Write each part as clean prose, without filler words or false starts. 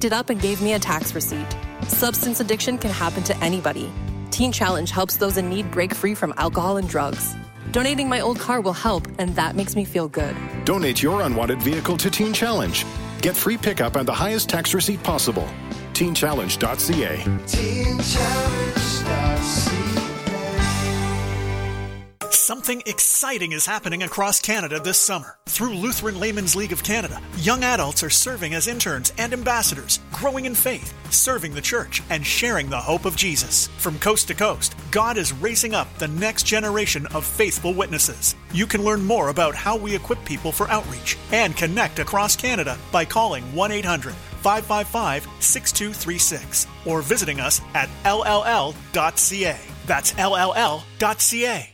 picked it up and gave me a tax receipt. Substance addiction can happen to anybody. Teen Challenge helps those in need break free from alcohol and drugs. Donating my old car will help, and that makes me feel good. Donate your unwanted vehicle to Teen Challenge. Get free pickup and the highest tax receipt possible. TeenChallenge.ca. TeenChallenge.ca. Something exciting is happening across Canada this summer. Through Lutheran Laymen's League of Canada, young adults are serving as interns and ambassadors, growing in faith, serving the church, and sharing the hope of Jesus. From coast to coast, God is raising up the next generation of faithful witnesses. You can learn more about how we equip people for outreach and connect across Canada by calling 1-800-555-6236 or visiting us at lll.ca. That's lll.ca.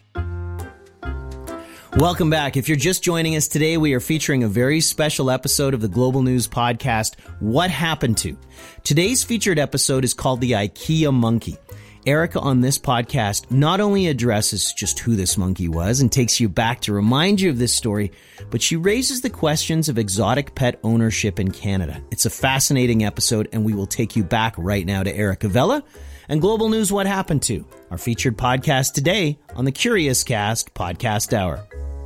Welcome back. If you're just joining us today, we are featuring a very special episode of the Global News podcast, What Happened To? Today's featured episode is called The IKEA Monkey. Erica on this podcast not only addresses just who this monkey was and takes you back to remind you of this story, but she raises the questions of exotic pet ownership in Canada. It's a fascinating episode, and we will take you back right now to Erica Vella and Global News What Happened To, our featured podcast today on the Curious Cast Podcast Hour.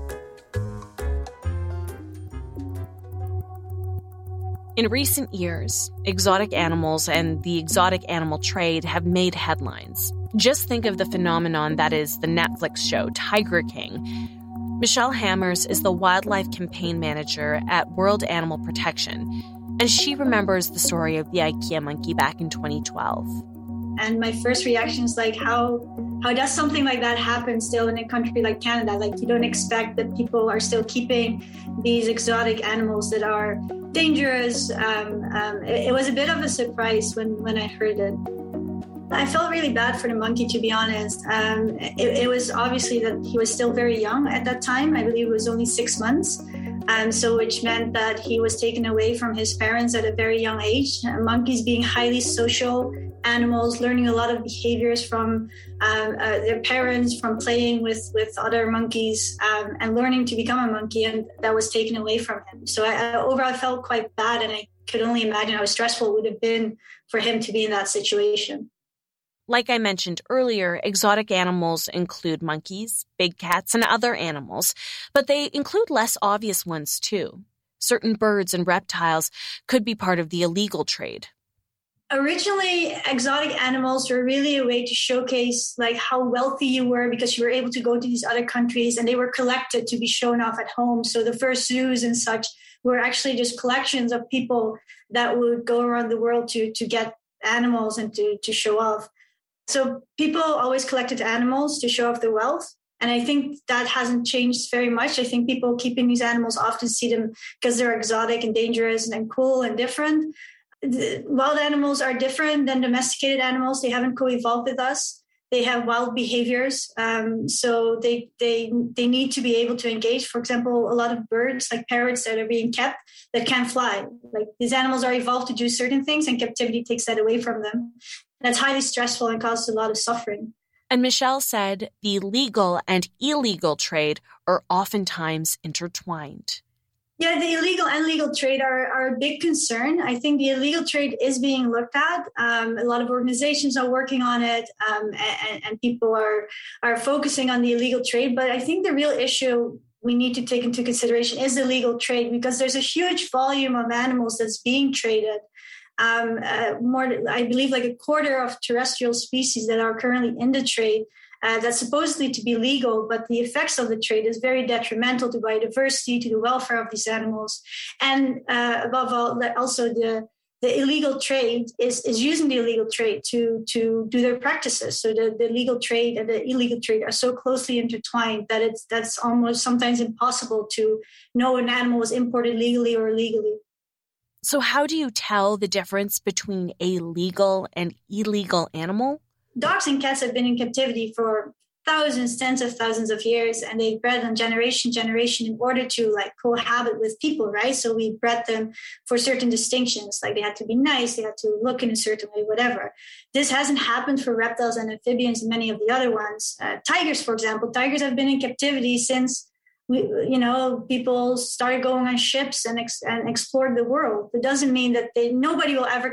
In recent years, exotic animals and the exotic animal trade have made headlines. Just think of the phenomenon that is the Netflix show Tiger King. Michelle Hammers is the wildlife campaign manager at World Animal Protection, and she remembers the story of the IKEA monkey back in 2012. And my first reaction is like, how does something like that happen still in a country like Canada? Like, you don't expect that people are still keeping these exotic animals that are dangerous. It was a bit of a surprise when I heard it. I felt really bad for the monkey, to be honest. It was obviously that he was still very young at that time. I believe it was only 6 months. So which meant that he was taken away from his parents at a very young age. Monkeys being highly social animals, learning a lot of behaviors from their parents, from playing with other monkeys, and learning to become a monkey, and that was taken away from him. So I overall felt quite bad, and I could only imagine how stressful it would have been for him to be in that situation. Like I mentioned earlier, exotic animals include monkeys, big cats, and other animals, but they include less obvious ones too. Certain birds and reptiles could be part of the illegal trade. Originally, exotic animals were really a way to showcase like how wealthy you were, because you were able to go to these other countries, and they were collected to be shown off at home. So the first zoos and such were actually just collections of people that would go around the world to get animals and to show off. So people always collected animals to show off their wealth. And I think that hasn't changed very much. I think people keeping these animals often see them because they're exotic and dangerous and cool and different. Wild animals are different than domesticated animals. They haven't co-evolved with us. They have wild behaviors. So they need to be able to engage. For example, a lot of birds, like parrots that are being kept, that can't fly. Like, these animals are evolved to do certain things, and captivity takes that away from them. That's highly stressful and causes a lot of suffering. And Michelle said the legal and illegal trade are oftentimes intertwined. Yeah, the illegal and legal trade are a big concern. I think the illegal trade is being looked at. A lot of organizations are working on it, and people are focusing on the illegal trade. But I think the real issue we need to take into consideration is the legal trade, because there's a huge volume of animals that's being traded. I believe like a quarter of terrestrial species that are currently in the trade, that's supposedly to be legal, but the effects of the trade is very detrimental to biodiversity, to the welfare of these animals. And above all, also the illegal trade is using the illegal trade to do their practices. So the legal trade and the illegal trade are so closely intertwined that that's almost sometimes impossible to know an animal was imported legally or illegally. So how do you tell the difference between a legal and illegal animal? Dogs and cats have been in captivity for thousands, tens of thousands of years, and they bred on generation in order to like cohabit with people, right? So we bred them for certain distinctions, like they had to be nice, they had to look in a certain way, whatever. This hasn't happened for reptiles and amphibians and many of the other ones. Tigers, for example, tigers have been in captivity since people started going on ships and explored the world. It doesn't mean that nobody will ever